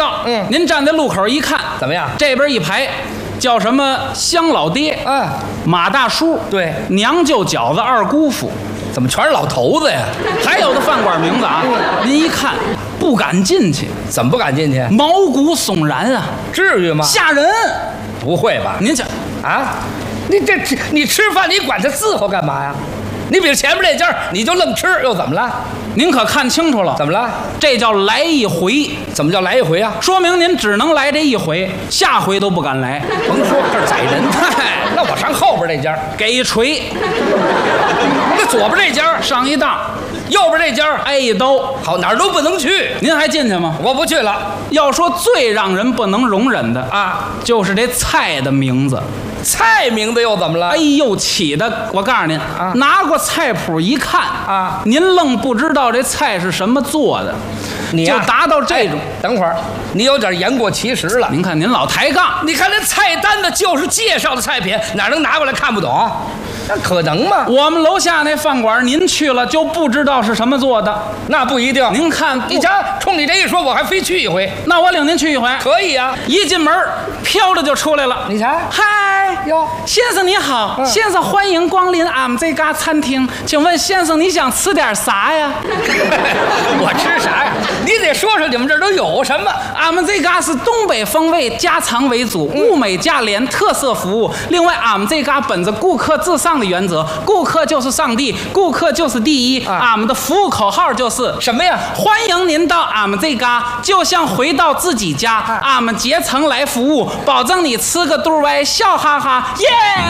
道。您站在路口一看， 怎么样？ 这边一排叫什么香老爹，马大叔， 对， 娘舅饺子二姑父， 怎么全是老头子呀？ 还有的饭馆名字啊，您一看不敢进去， 怎么不敢进去？ 毛骨悚然啊！ 至于吗？ 吓人！ 不会吧？ 您想啊，你吃饭你管他伺候干嘛呀？你比如前面那家你就愣吃，又怎么了？ 您可看清楚了？ 怎么了？ 这叫来一回。 怎么叫来一回啊？ 说明您只能来这一回，下回都不敢来。 甭说这儿宰人，那我上后边那家给一锤， 那左边这家上一当， 右边这家挨一刀， 好哪儿都不能去。 您还进去吗？ 我不去了。 要说最让人不能容忍的啊， 就是这菜的名字。 菜名字又怎么了？ 哎呦，起的！我告诉您，拿过菜谱一看啊， 您愣不知道这菜是什么做的， 你就达到这种。 等会儿，你有点言过其实了。 您看您老抬杠， 你看这菜单子就是介绍的菜品，哪能拿过来看不懂？那可能吗？ 我们楼下那饭馆，您去了就不知道是什么做的。 那不一定。 您看， 你瞧，冲你这一说，我还非去一回。 那我领您去一回。 可以啊！ 一进门，飘着就出来了。 你瞧， 嗨哟， 先生你好，先生欢迎光临俺们这家餐厅。请问先生你想吃点啥呀？ 我吃啥呀？你得说说你们这儿都有什么。 俺们这家是东北风味，家常为主，物美价廉，特色服务。另外，俺们这家本着顾客至上的原则，顾客就是上帝，顾客就是第一。俺们的服务口号就是什么呀？ 欢迎您到俺们这家，就像回到自己家。俺们竭诚来服务，保证你吃个肚歪，笑哈哈，耶！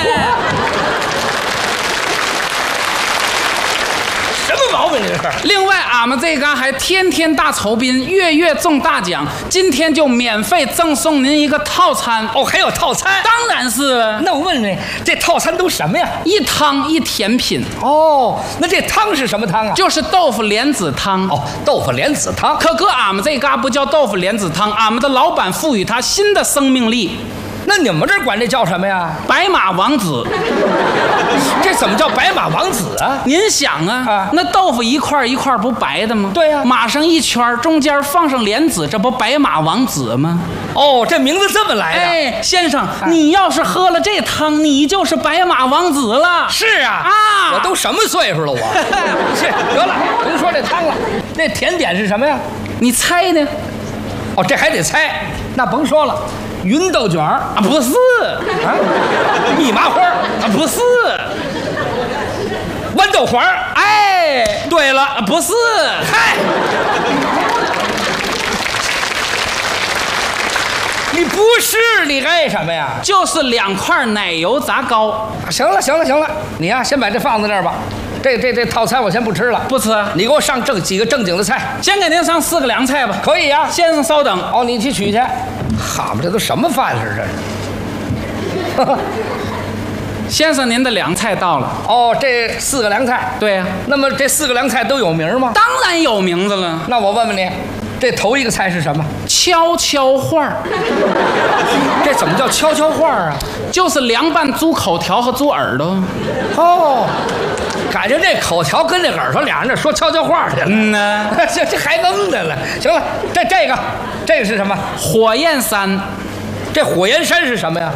什么毛病这是？ 另外，俺们这嘎还天天大酬宾，月月中大奖，今天就免费赠送您一个套餐哦，还有套餐？ 当然是了。 那我问你，这套餐都什么呀？ 一汤一甜品。 哦，那这汤是什么汤啊？ 就是豆腐莲子汤。 哦，豆腐莲子汤。 可搁俺们这嘎不叫豆腐莲子汤，俺们的老板赋予它新的生命力。 那你们这管这叫什么呀？ 白马王子。 这怎么叫白马王子啊？ 您想啊，那豆腐一块一块不白的吗？ 对呀， 码上一圈，中间放上莲子，这不白马王子吗？ 哦，这名字这么来的。 哎，先生，你要是喝了这汤，你就是白马王子了。 是啊，我都什么岁数了我？是，得了，甭说这汤了，那甜点是什么呀？ 你猜呢？ 哦，这还得猜，那甭说了。芸豆卷啊， 不是啊，蜜麻花啊， 不是， 豌豆黄， 哎， 对了， 不是， 嗨，你不是，你干什么呀？ 就是2块奶油炸糕。 行了，行了，行了，你呀，先把这放在那儿吧。这套餐我先不吃了， 不吃。 你给我上几个正经的菜， 先给您上4个凉菜吧。 可以呀， 先生稍等。 哦，你去取去。好嘛，这都什么饭是这是？ 先生，您的凉菜到了。 哦，这4个凉菜。 对呀。 那么这4个凉菜都有名吗？ 当然有名字了。 那我问问你，这头一个菜是什么？ 悄悄话。 这怎么叫悄悄话啊？ 就是凉拌猪口条和猪耳朵。 哦。感觉这口条跟这耳朵俩人这说悄悄话去了。 呢， 这还蒙的了。行了，这个是什么？ 火焰山。 这火焰山是什么呀？